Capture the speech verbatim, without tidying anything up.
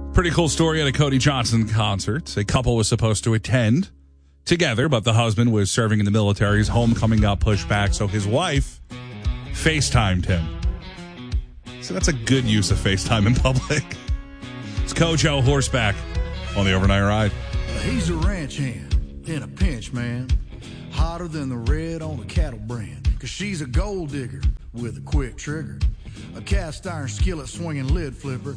Pretty cool story at a Cody Johnson concert. A couple was supposed to attend together, but the husband was serving in the military. His homecoming got pushed back, so his wife FaceTimed him. So that's a good use of FaceTime in public. It's Kojo Horseback on the Overnight Ride. He's a ranch hand in a pinch, man. Hotter than the red on a cattle brand. Cause she's a gold digger with a quick trigger. A cast iron skillet swinging lid flipper.